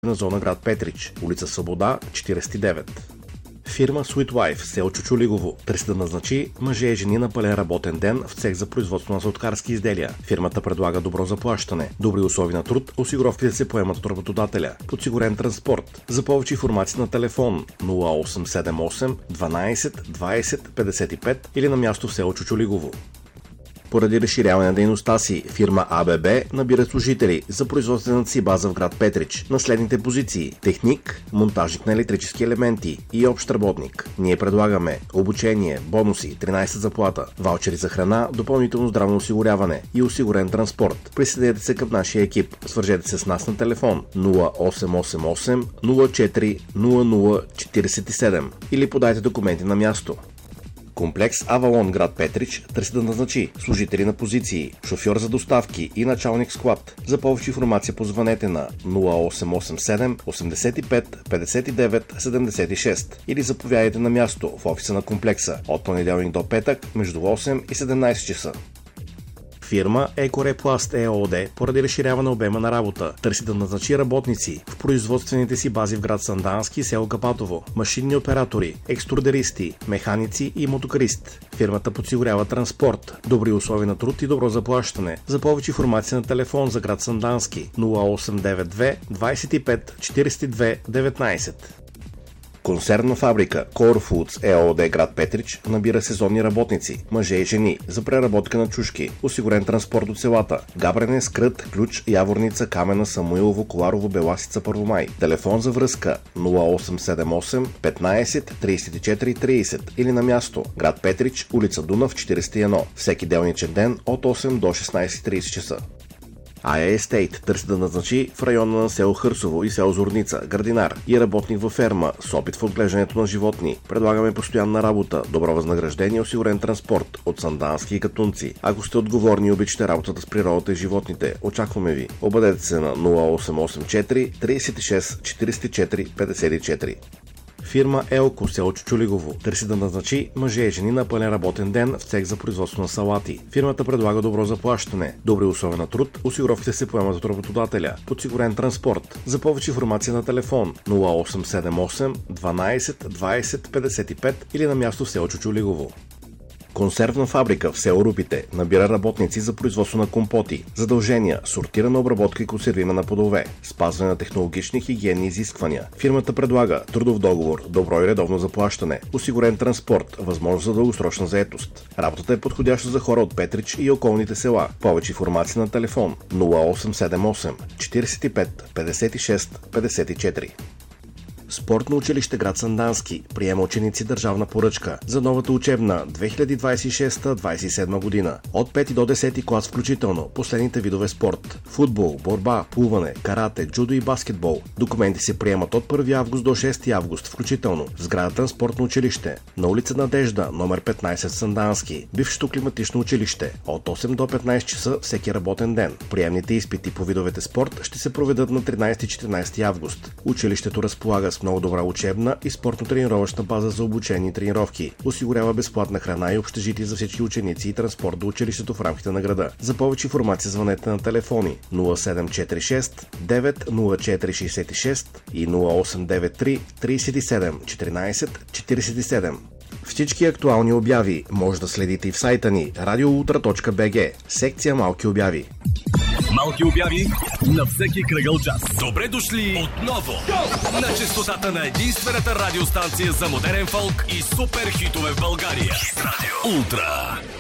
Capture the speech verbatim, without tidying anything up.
спортна зона град Петрич, улица Свобода, четиридесет и девет. Фирма Sweet Wife, село Чучулигово, търси да назначи мъже и жени на пълен работен ден в цех за производство на сладкарски изделия. Фирмата предлага добро заплащане, добри условия на труд, осигуровките се поемат от работодателя, подсигурен транспорт. За повече информация на телефон нула осем седем осем дванадесет двадесет петдесет и пет или на място в село Чучулигово. Поради разширяване на дейността си, фирма АББ набира служители за производствената си база в град Петрич на следните позиции: техник, монтажник на електрически елементи и общ работник. Ние предлагаме обучение, бонуси, тринадесета заплата, ваучери за храна, допълнително здравно осигуряване и осигурен транспорт. Присъединете се към нашия екип. Свържете се с нас на телефон нула осем осем осем нула четири нула нула четиридесет и седем или подайте документи на място. Комплекс Авалон град Петрич търси да назначи служители на позиции шофьор за доставки и началник склад. За повече информация позвънете на нула осем осем седем осемдесет и пет петдесет и девет седемдесет и шест или заповядайте на място в офиса на комплекса от понеделник до петък между осем и седемнадесет часа. Фирма Екорепласт ЕООД поради разширяване обема на работа търси да назначи работници в производствените си бази в град Сандански и село Капатово, машинни оператори, екструдеристи, механици и мотокарист. Фирмата подсигурява транспорт, добри условия на труд и добро заплащане. За повече информация на телефон за град Сандански нула осем девет две двадесет и пет четиридесет и две деветнадесет. Консервна фабрика Core Foods ЕООД град Петрич набира сезонни работници, мъже и жени, за преработка на чушки, осигурен транспорт от селата Габрене, Скрът, Ключ, Яворница, Камена, Самуилово, Коларово, Беласица, Първомай. Телефон за връзка нула осем седем осем петнадесет тридесет и четири тридесет или на място град Петрич, улица Дунав, четиридесет и едно, всеки делничен ден от осем до шестнадесет и тридесет часа. Ая Естейт търси да назначи в района на село Хърсово и село Зорница градинар и работник във ферма с опит в отглеждането на животни. Предлагаме постоянна работа, добро възнаграждение и осигурен транспорт от Сандански и Катунци. Ако сте отговорни и обичате работата с природата и животните, очакваме ви. Обадете се на нула осем осем четири тридесет и шест четиридесет и четири петдесет и четири. Фирма Елко, село Чучулигово, търси да назначи мъже и жени на пълен работен ден в цех за производство на салати. Фирмата предлага добро заплащане, добри условия на труд, осигуровките се поемат от работодателя, подсигурен транспорт. За повече информация на телефон нула осем седем осем дванадесет двадесет петдесет и пет или на място в село Чучулигово. Консервна фабрика в село Рупите набира работници за производство на компоти, задължения, сортирана обработка и консервиране на плодове, спазване на технологични и хигиенни изисквания. Фирмата предлага трудов договор, добро и редовно заплащане, осигурен транспорт, възможност за дългосрочна заетост. Работата е подходяща за хора от Петрич и околните села. Повече информация на телефон нула осем седем осем четиридесет и пет петдесет и шест петдесет и четири. Спортно училище град Сандански приема ученици държавна поръчка за новата учебна две хиляди двадесет и шеста двадесет и седма година. От пети до десети клас включително последните видове спорт: футбол, борба, плуване, карате, джудо и баскетбол. Документи се приемат от първи август до шести август включително в сградата на спортно училище на улица Надежда, номер петнадесет в Сандански, бившето климатично училище, от осем до петнадесет часа всеки работен ден. Приемните изпити по видовете спорт ще се проведат на тринадесети и четиринадесети август. Училището разполага с много добра учебна и спортно-тренировъчна база за обучение и тренировки. Осигурява безплатна храна и общежитие за всички ученици и транспорт до училището в рамките на града. За повече информация звънете на телефони нула седем четири шест девет нула четири шестдесет и шест и нула осем девет три тридесет и седем четиринадесет четиридесет и седем. Всички актуални обяви може да следите и в сайта ни радиоултра точка би джи, секция Малки обяви. Малки обяви на всеки кръгъл час. Добре дошли отново на честотата на единствената радиостанция за модерен фолк и супер хитове в България. Хит радио Ултра.